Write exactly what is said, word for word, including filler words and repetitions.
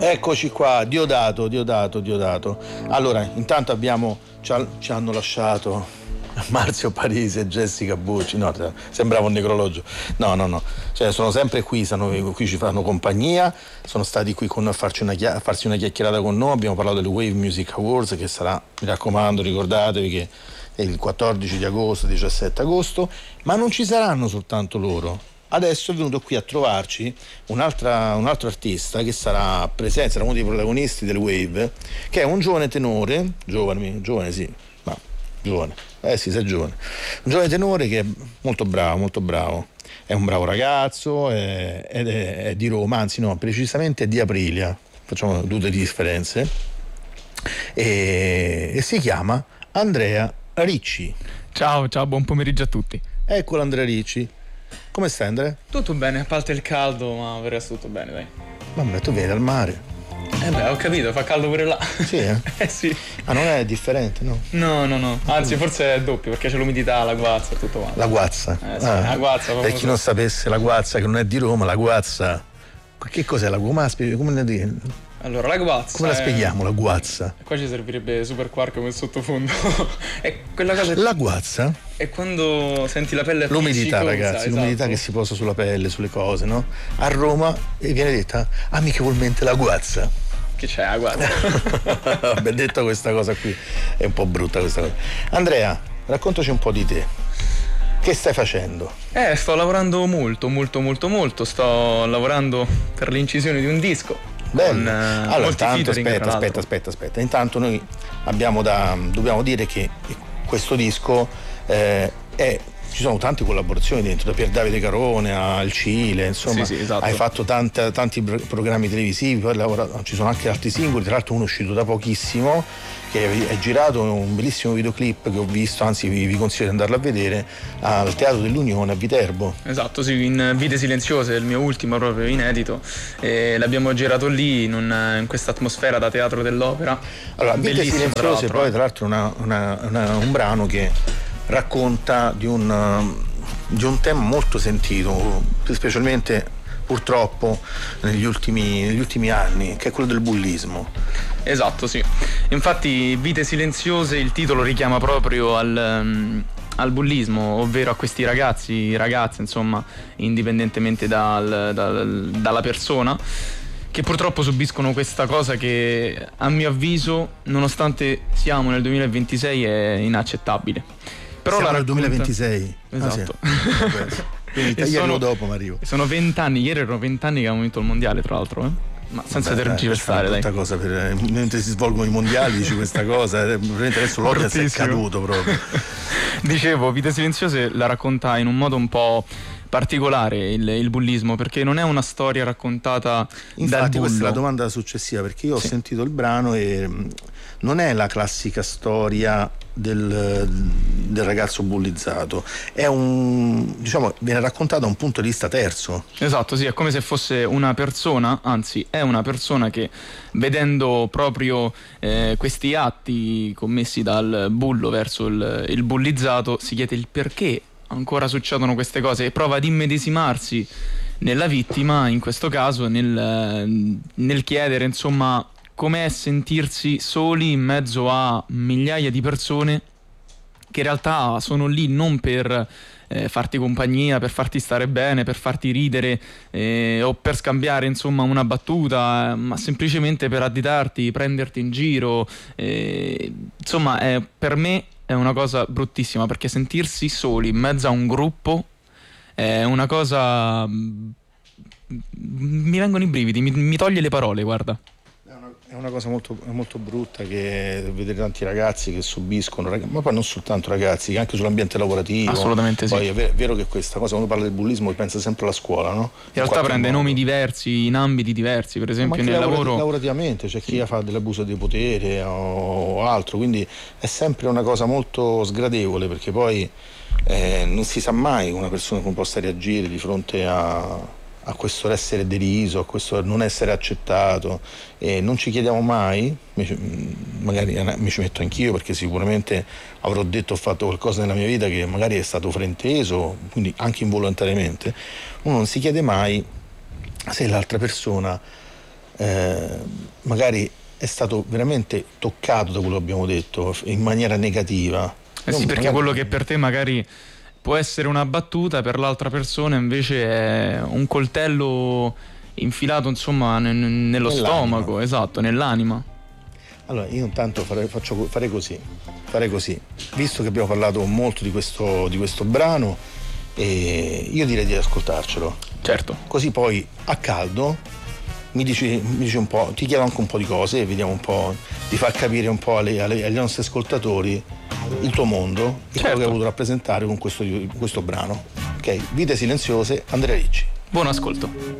Eccoci qua, Diodato, Diodato, Diodato. Allora, intanto abbiamo, ci, ha, ci hanno lasciato Marzio Parisi e Jessica Bucci. No, sembrava un necrologio. No, no, no. Cioè, sono sempre qui, sono, qui ci fanno compagnia, sono stati qui con a farci una, a farsi una chiacchierata con noi. Abbiamo parlato del Wave Music Awards, che sarà, mi raccomando, ricordatevi che è il quattordici di agosto, diciassette agosto, ma non ci saranno soltanto loro. Adesso è venuto qui a trovarci un'altra, un altro artista che sarà presente, sarà uno dei protagonisti del Wave, che è un giovane tenore, giovane, giovane sì, ma giovane, eh sì, sei giovane, un giovane tenore che è molto bravo, molto bravo, è un bravo ragazzo, è, è, è di Roma, anzi no, precisamente è di Aprilia, facciamo due differenze, e, e si chiama Andrea Ricci. Ciao, ciao, buon pomeriggio a tutti. Eccolo Andrea Ricci. Come stai, Andrea? Tutto bene, a parte il caldo, ma per il resto tutto bene, dai. Vabbè, tu vieni dal mare. Eh beh, ho capito, fa caldo pure là. Sì, eh? Eh sì. Ah, non è differente, no? No, no, no. Anzi, forse è doppio, perché c'è l'umidità, la guazza e tutto quanto. La guazza. Eh sì, ah. la guazza. Per chi non sapesse, la guazza, che non è di Roma, la guazza. Che cos'è la guazza? Come ne dire? Allora, la guazza. Come la è... spieghiamo, la guazza? Qua ci servirebbe Super Quark come sottofondo. È quella cosa. La guazza? È quando senti la pelle l'umidità, appiccicosa, ragazzi, esatto. L'umidità che si posa sulla pelle, sulle cose, no? A Roma viene detta amichevolmente la guazza. Che c'è la guazza? Vabbè, detto questa cosa qui, è un po' brutta questa cosa. Andrea, raccontaci un po' di te. Che stai facendo? Eh, sto lavorando molto, molto, molto, molto. Sto lavorando per l'incisione di un disco. Bello. Con, uh, allora, intanto featuring, aspetta, aspetta, aspetta, aspetta. Intanto noi abbiamo da dobbiamo dire che questo disco eh, è ci sono tante collaborazioni dentro, da Pier Davide Carone al Cile, insomma, sì, sì, esatto. Hai fatto tanta, tanti programmi televisivi, poi lavorato, ci sono anche altri singoli, tra l'altro uno uscito da pochissimo, che è girato un bellissimo videoclip che ho visto, anzi vi, vi consiglio di andarlo a vedere, al Teatro dell'Unione a Viterbo. Esatto, sì, in Vite Silenziose, il mio ultimo proprio inedito, e l'abbiamo girato lì in, un, in questa atmosfera da Teatro dell'Opera. Allora, Vite Silenziose tra poi tra l'altro una, una, una, un brano che racconta di un, di un tema molto sentito, specialmente purtroppo negli ultimi, negli ultimi anni, che è quello del bullismo. Esatto, sì. Infatti Vite Silenziose, il titolo richiama proprio al, um, al bullismo, ovvero a questi ragazzi, ragazze, insomma, indipendentemente dal, dal, dalla persona, che purtroppo subiscono questa cosa che, a mio avviso, nonostante siamo nel duemilaventisei, è inaccettabile. Però siamo la nel duemilaventisei. Esatto. Ah, sì. Quindi tagliarlo dopo, ma arrivo. Sono vent'anni, ieri erano vent'anni che abbiamo vinto il mondiale, tra l'altro, eh? Ma senza tergiversare, dai. Questa cosa per, mentre si svolgono i mondiali dici questa cosa, veramente adesso l'odio è caduto proprio. Dicevo, Vite Silenziose la racconta in un modo un po' particolare il, il bullismo, perché non è una storia raccontata. Infatti dal bullo. Questa è la domanda successiva, perché io ho sì. sentito il brano e non è la classica storia del, del ragazzo bullizzato, è un, diciamo, viene raccontato da un punto di vista terzo. Esatto, sì, è come se fosse una persona, anzi è una persona che, vedendo proprio eh, questi atti commessi dal bullo verso il, il bullizzato, si chiede il perché ancora succedono queste cose e prova ad immedesimarsi nella vittima, in questo caso nel, nel chiedere, insomma, com'è sentirsi soli in mezzo a migliaia di persone che in realtà sono lì non per eh, farti compagnia, per farti stare bene, per farti ridere eh, o per scambiare, insomma, una battuta, eh, ma semplicemente per additarti, prenderti in giro. Eh, insomma, è, per me è una cosa bruttissima, perché sentirsi soli in mezzo a un gruppo è una cosa... mi vengono i brividi, mi, mi toglie le parole, guarda. È una cosa molto, molto brutta che vedere tanti ragazzi che subiscono, ma poi non soltanto ragazzi, anche sull'ambiente lavorativo. Assolutamente sì. Poi è vero, è vero che questa cosa, quando parla del bullismo, pensa sempre alla scuola, no? In realtà prende modo. nomi diversi in ambiti diversi, per esempio nel lavora, lavoro. Lavorativamente c'è chi sì. fa dell'abuso di potere o altro, quindi è sempre una cosa molto sgradevole, perché poi eh, non si sa mai una persona come possa reagire di fronte a. a questo essere deriso, a questo non essere accettato, e non ci chiediamo mai, magari mi ci metto anch'io, perché sicuramente avrò detto o fatto qualcosa nella mia vita che magari è stato frainteso, quindi anche involontariamente, uno non si chiede mai se l'altra persona eh, magari è stato veramente toccato da quello che abbiamo detto in maniera negativa. Eh sì, perché quello che per te magari può essere una battuta, per l'altra persona invece è un coltello infilato, insomma, n- n- nello Nell'anima. stomaco, esatto, nell'anima. Allora io intanto farei, faccio, farei così, farei così, visto che abbiamo parlato molto di questo, di questo brano, e io direi di ascoltarcelo. Certo. Così poi a caldo mi dici, mi dici un po', ti chiedo anche un po' di cose, vediamo un po', di far capire un po' alle, alle, agli nostri ascoltatori il tuo mondo e certo. quello che hai voluto rappresentare con questo, questo brano. Ok, Vite silenziose, Andrea Ricci. Buon ascolto.